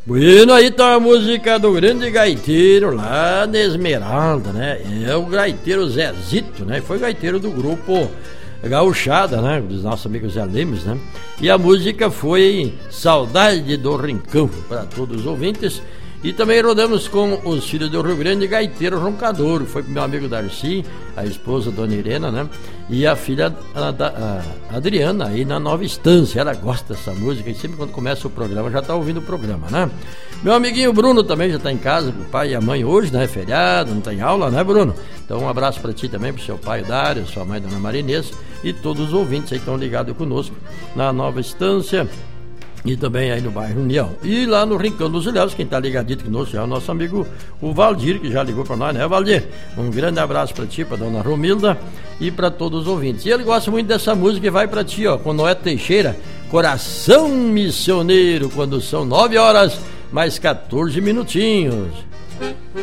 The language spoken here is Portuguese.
Bueno, aí tá a música do grande gaiteiro lá de Esmeralda, né? É o gaiteiro Zezito, né? Foi gaiteiro do grupo Gauchada, né? Dos nossos amigos Zé Lemes, né? E a música foi Saudade do Rincão, para todos os ouvintes. E também rodamos com os filhos do Rio Grande, gaiteiro roncador. Foi pro meu amigo Darcy, a esposa Dona Irena, né? E a filha a Adriana, aí na Nova Estância. Ela gosta dessa música e sempre quando começa o programa já tá ouvindo o programa, né? Meu amiguinho Bruno também já tá em casa com o pai e a mãe hoje, né? É feriado, não tem aula, né, Bruno? Então um abraço para ti também, pro seu pai, o Dário, sua mãe, Dona Marinês, e todos os ouvintes aí estão ligados conosco na Nova Estância. E também aí no bairro União. E lá no Rincão dos Ilhéus, quem tá ligadito conosco é o nosso amigo o Valdir, que já ligou para nós, né, Valdir? Um grande abraço para ti, para dona Romilda e para todos os ouvintes. E ele gosta muito dessa música e vai para ti, ó, com Noé Teixeira, Coração Missioneiro, quando são 9 horas mais 14 minutinhos.